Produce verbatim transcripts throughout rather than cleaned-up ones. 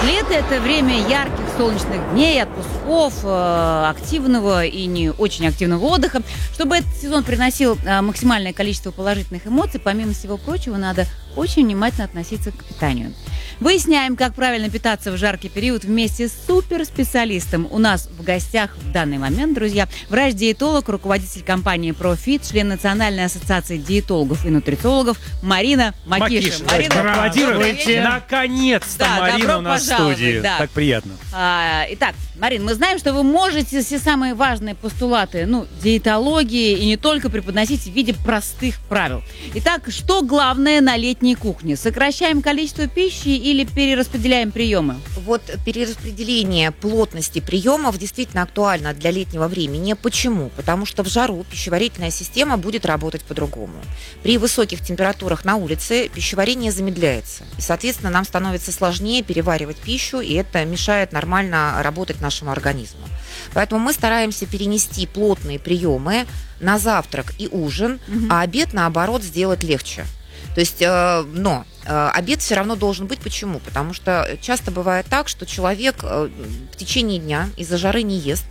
Лето – это время ярких солнечных дней, отпусков, э, активного и не очень активного отдыха. Чтобы этот сезон приносил э, максимальное количество положительных эмоций, помимо всего прочего, надо очень внимательно относиться к питанию. Выясняем, как правильно питаться в жаркий период вместе с суперспециалистом. У нас в гостях в данный момент, друзья, врач-диетолог, руководитель компании ProFit, член Национальной ассоциации диетологов и нутрициологов Марина Макишин. Марина, аплодируйте. Наконец-то да, Марина у нас в студии. Да. Так приятно. А, итак, Марин, мы знаем, что вы можете все самые важные постулаты, ну, диетологии и не только преподносить в виде простых правил. Итак, что главное на летней кухне? Сокращаем количество пищи или перераспределяем приемы? Вот перераспределение плотности приемов действительно актуально для летнего времени. Почему? Потому что в жару пищеварительная система будет работать по-другому. При высоких температурах на улице пищеварение замедляется. И, соответственно, нам становится сложнее переваривать пищу, и это мешает нормально работать нашему организму. Поэтому мы стараемся перенести плотные приемы на завтрак и ужин, угу. а обед, наоборот, сделать легче. То есть, э, но э, обед все равно должен быть. Почему? Потому что часто бывает так, что человек э, в течение дня из-за жары не ест,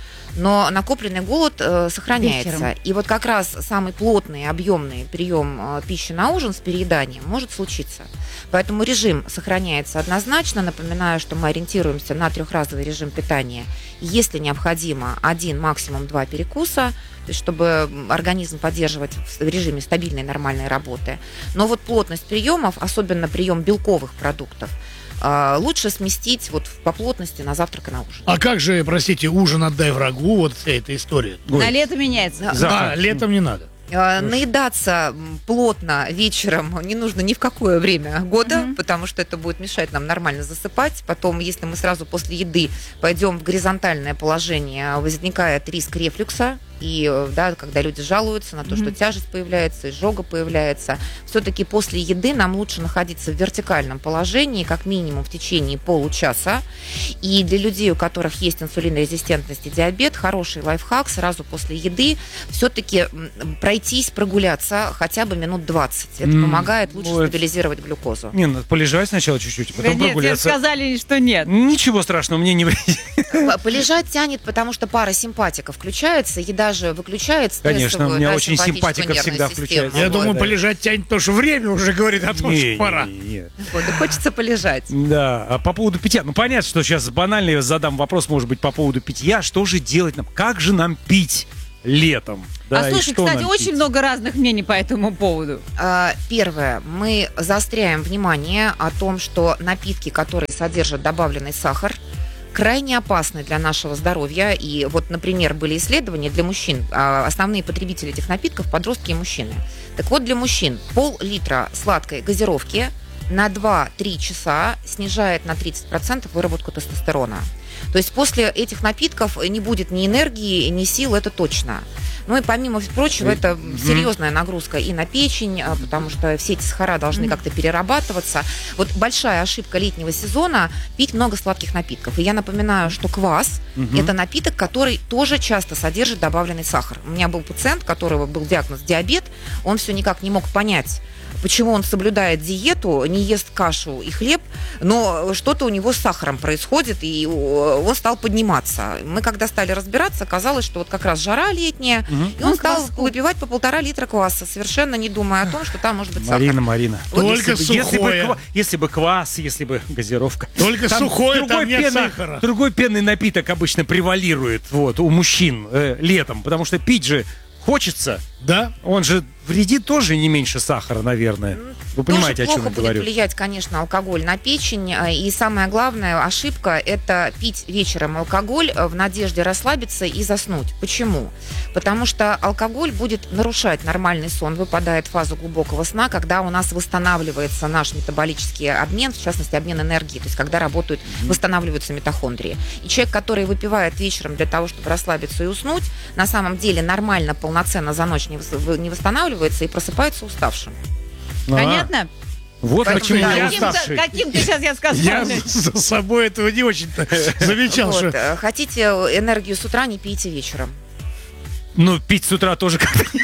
но накопленный голод э, сохраняется. Вечером. И вот как раз самый плотный, объемный прием э, пищи на ужин с перееданием может случиться. Поэтому режим сохраняется однозначно. Напоминаю, что мы ориентируемся на трехразовый режим питания. Если необходимо, один, максимум два перекуса, то есть чтобы организм поддерживать в режиме стабильной нормальной работы. Но вот плотность приемов, особенно прием белковых продуктов, лучше сместить вот по плотности на завтрак и на ужин. А как же, простите, ужин отдай врагу, вот вся эта история? На Ой. лето меняется. Да, летом не надо. Наедаться плотно вечером не нужно ни в какое время года, mm-hmm. потому что это будет мешать нам нормально засыпать. Потом, если мы сразу после еды пойдем в горизонтальное положение, возникает риск рефлюкса. И да, когда люди жалуются на то, mm-hmm. что тяжесть появляется, изжога появляется, все-таки после еды нам лучше находиться в вертикальном положении, как минимум в течение получаса. И для людей, у которых есть инсулинорезистентность и диабет, хороший лайфхак сразу после еды все-таки пройтись, прогуляться хотя бы минут двадцать. Это mm-hmm. помогает лучше вот. стабилизировать глюкозу. Не, надо полежать сначала чуть-чуть, потом да прогуляться. Нет, сказали, что нет. Ничего страшного, мне не... Полежать тянет, потому что парасимпатика включается, еда же выключает стрессовую. Конечно, у меня да, очень симпатика всегда систему. включается. Я вот, думаю, да. полежать тянет, потому что время уже говорит о том, не, что пора. Не, не, нет. Вот, да хочется полежать. Да, а по поводу питья. Ну, понятно, что сейчас банально я задам вопрос, может быть, по поводу питья. Что же делать нам? Как же нам пить летом? Да, а слушай, кстати, очень пить? много разных мнений по этому поводу. Первое. Мы заостряем внимание о том, что напитки, которые содержат добавленный сахар, крайне опасны для нашего здоровья. И вот, например, были исследования для мужчин. Основные потребители этих напитков – подростки и мужчины. Так вот, для мужчин пол-литра сладкой газировки на два-три часа снижает на тридцать процентов выработку тестостерона. То есть после этих напитков не будет ни энергии, ни сил, это точно. Ну и помимо прочего, это серьезная нагрузка и на печень, потому что все эти сахара должны как-то перерабатываться. Вот большая ошибка летнего сезона – пить много сладких напитков. И я напоминаю, что квас – это напиток, который тоже часто содержит добавленный сахар. У меня был пациент, у которого был диагноз диабет, он все никак не мог понять, почему он соблюдает диету, не ест кашу и хлеб, но что-то у него с сахаром происходит, и он стал подниматься. Мы когда стали разбираться, оказалось, что вот как раз жара летняя, угу. и он ну, стал кваску. выпивать по полтора литра кваса, совершенно не думая о том, что там может быть сахар. Марина, Марина. Вот Только если, сухое. Если бы, если бы квас, если бы газировка. Только там сухое, там нет пенный, сахара. Другой пенный напиток обычно превалирует вот, у мужчин э, летом, потому что пить же хочется. Да. Он же вредит тоже не меньше сахара, наверное. Вы понимаете, тоже о чем я плохо говорю? будет влиять, конечно, алкоголь на печень. И самая главная ошибка – это пить вечером алкоголь в надежде расслабиться и заснуть. Почему? Потому что алкоголь будет нарушать нормальный сон, выпадает в фазу глубокого сна, когда у нас восстанавливается наш метаболический обмен, в частности, обмен энергии, то есть когда работают, восстанавливаются митохондрии. И человек, который выпивает вечером для того, чтобы расслабиться и уснуть, на самом деле нормально, полноценно за ночь не восстанавливается и просыпается уставшим. Понятно? Вот почему я уставший. Каким-то сейчас я сказала. Я за собой этого не очень-то замечал. Вот. Хотите энергию с утра, не пейте вечером. Ну, пить с утра тоже как-то не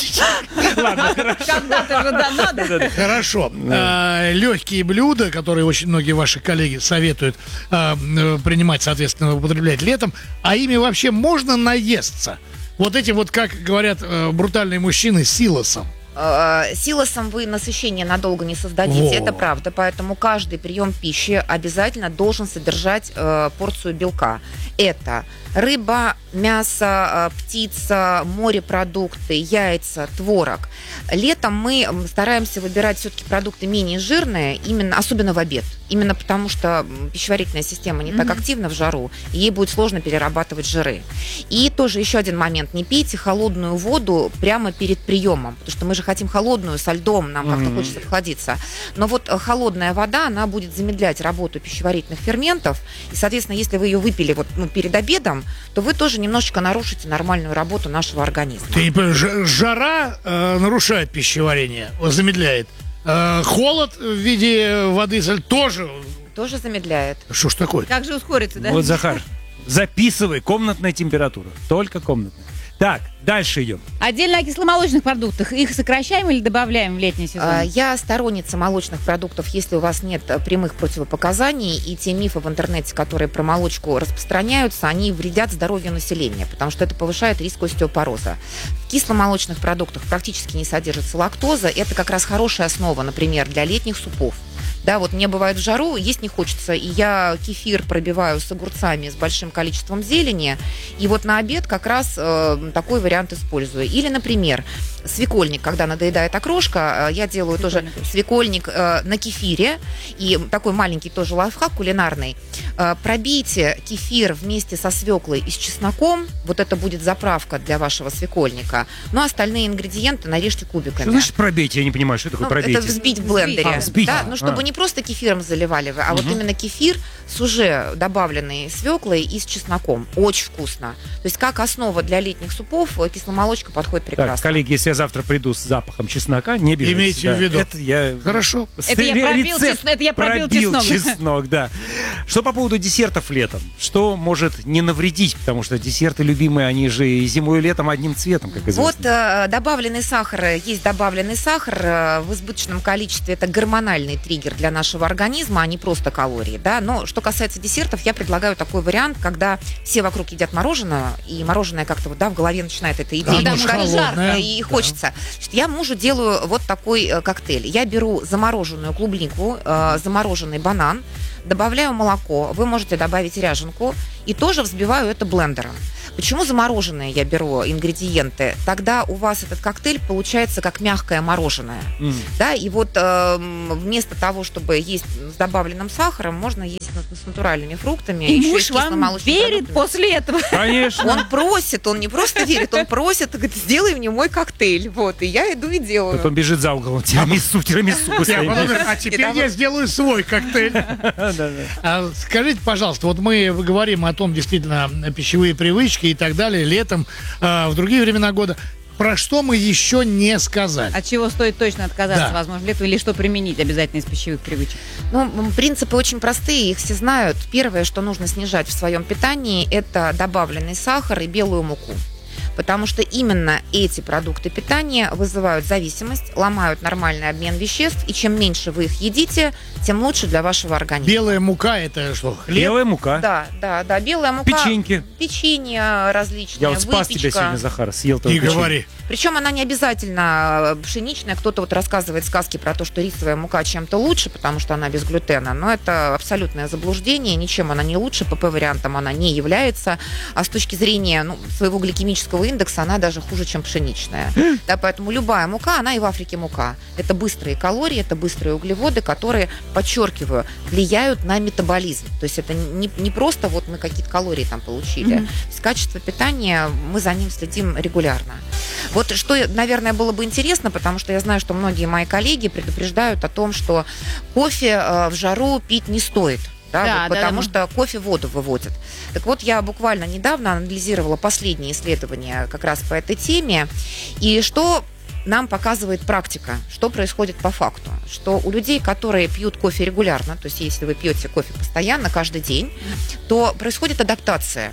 очень. Ладно, хорошо. Когда-то же да, надо. Да-да-да. Хорошо. А, легкие блюда, которые очень многие ваши коллеги советуют а, м, принимать, соответственно, употреблять летом, а ими вообще можно наесться? Вот эти вот, как говорят э, брутальные мужчины, силосом. Э, Силосом вы насыщение надолго не создадите, Во. это правда. Поэтому каждый прием пищи обязательно должен содержать э, порцию белка. Это рыба, мясо, э, птица, морепродукты, яйца, творог. Летом мы м, стараемся выбирать все-таки продукты менее жирные, именно, особенно в обед. Именно потому, что м, пищеварительная система не так Мгм. активна в жару, и ей будет сложно перерабатывать жиры. И тоже еще один момент. Не пейте холодную воду прямо перед приемом, потому что мы же хотим холодную, со льдом, нам как-то Мгм. хочется охладиться. Но вот э, холодная вода, она будет замедлять работу пищеварительных ферментов, и, соответственно, если вы ее выпили вот, ну, перед обедом, то вы тоже немножечко нарушите нормальную работу нашего организма. Ты не понимаешь, ж- жара э, нарушает пищеварение, э, замедляет. Э, холод в виде воды со ль- тоже. Тоже замедляет. Что ж такое? Как же ускориться, да? Вот, Захар, записывай, комнатная температура. Только комнатная. Так, дальше идем. Отдельно о кисломолочных продуктах. Их сокращаем или добавляем в летний сезон? А, Я сторонница молочных продуктов, если у вас нет э, прямых противопоказаний, и те мифы в интернете, которые про молочку распространяются, они вредят здоровью населения, потому что это повышает риск остеопороза. В кисломолочных продуктах практически не содержится лактоза. Это как раз хорошая основа, например, для летних супов. Да, вот мне бывает в жару, есть не хочется, и я кефир пробиваю с огурцами, с большим количеством зелени, и вот на обед как раз э, такой вариант использую. Или, например, свекольник, когда надоедает окрошка, э, я делаю Свекольник. тоже свекольник э, на кефире, и такой маленький тоже лайфхак кулинарный. Э, пробейте кефир вместе со свеклой и с чесноком, вот это будет заправка для вашего свекольника, но остальные ингредиенты нарежьте кубиками. Что значит пробейте? Я не понимаю, что такое Ну, пробейте? это взбить в блендере. А, взбить. Да, А, ну, чтобы а. не просто кефиром заливали вы, а вот Мгм. именно кефир с уже добавленной свеклой и с чесноком. Очень вкусно. То есть как основа для летних супов э, кисломолочка подходит Так, прекрасно. коллеги, если я завтра приду с запахом чеснока, не бежите. Имейте в виду. Это я... Хорошо. Это я пробил Рецепт чесно- это я пробил чеснок. чеснок, да. Что по поводу десертов летом? Что может не навредить? Потому что десерты любимые, они же и зимой, и летом одним цветом, как известно. Вот э, добавленный сахар, э, есть добавленный сахар э, в избыточном количестве, это гормональный триггер для нашего организма, а не просто калории, да. Но что касается десертов, я предлагаю такой вариант, когда все вокруг едят мороженое, и мороженое как-то вот, да, в голове начинает эта идея Оно мешать, холодное. и Да. хочется. Значит, я мужу делаю вот такой э, коктейль. Я беру замороженную клубнику, э, замороженный банан, добавляю молоко, вы можете добавить ряженку, и тоже взбиваю это блендером. Почему замороженные я беру ингредиенты? Тогда у вас этот коктейль получается как мягкое мороженое. М. Да, и вот э, вместо того, чтобы есть с добавленным сахаром, можно есть на- с натуральными фруктами. И еще муж с вам кисломолочными верит продуктами. после этого. Конечно. Он просит, он не просто верит, он просит, говорит, сделай мне мой коктейль. Вот, и я иду и делаю. Потом бежит за угол. Тирамису, тирамису. Я быстрее. потом говорю, а теперь Итого- я сделаю свой коктейль. Да-да. А скажите, пожалуйста, вот мы говорим о том, действительно, пищевые привычки и так далее, летом, а, в другие времена года. Про что мы еще не сказали? От чего стоит точно отказаться, Да. возможно, лету, или что применить обязательно из пищевых привычек? Ну, м, принципы очень простые, их все знают. Первое, что нужно снижать в своем питании, это добавленный сахар и белую муку. Потому что именно эти продукты питания вызывают зависимость, ломают нормальный обмен веществ, и чем меньше вы их едите, тем лучше для вашего организма. Белая мука это что? Хлеб? Белая мука. Да, да, да, белая мука. Печеньки. Печенье различные, Я вот спас выпечка. тебя сегодня, Захар, съел твою Не печенье. говори. Причем она не обязательно пшеничная. Кто-то вот рассказывает сказки про то, что рисовая мука чем-то лучше, потому что она без глютена. Но это абсолютное заблуждение. Ничем она не лучше. ПП-вариантом она не является. А с точки зрения ну, своего гликемического индекса она даже хуже, чем пшеничная. Да, поэтому любая мука, она и в Африке мука. Это быстрые калории, это быстрые углеводы, которые, подчеркиваю, влияют на метаболизм. То есть это не, не просто вот мы какие-то калории там получили. Мгм. То есть качество питания, мы за ним следим регулярно. Вот что, наверное, было бы интересно, потому что я знаю, что многие мои коллеги предупреждают о том, что кофе э, в жару пить не стоит. Да, Да, вот да, потому да. что кофе воду выводит. Так вот, я буквально недавно анализировала последние исследования как раз по этой теме. И что нам показывает практика, что происходит по факту. Что у людей, которые пьют кофе регулярно, то есть если вы пьете кофе постоянно, каждый день, то происходит адаптация.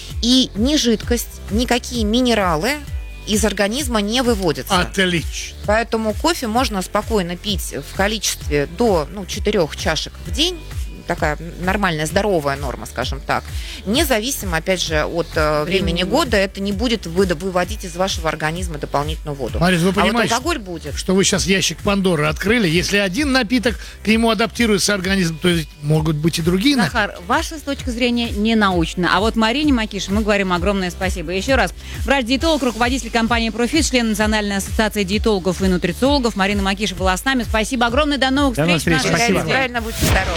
И ни жидкость, никакие минералы из организма не выводятся. Отлично. Поэтому кофе можно спокойно пить в количестве до ну, четырех чашек в день. Такая нормальная, здоровая норма, скажем так. Независимо, опять же, от э, времени года, это не будет вы- выводить из вашего организма дополнительную воду. Марис, вы А вот понимаете, алкоголь будет. что вы сейчас ящик Пандоры открыли? Если один напиток, к нему адаптируется организм, то есть могут быть и другие напитки. Захар, ваша с точки зрения не научна. А вот Марине Макиши мы говорим огромное спасибо. Еще раз, врач-диетолог, руководитель компании «Профит», член Национальной ассоциации диетологов и нутрициологов Марина Макиши была с нами. Спасибо огромное. До новых До новых встреч. в встреч. нашей Спасибо. студии. Правильно, будьте здоровы.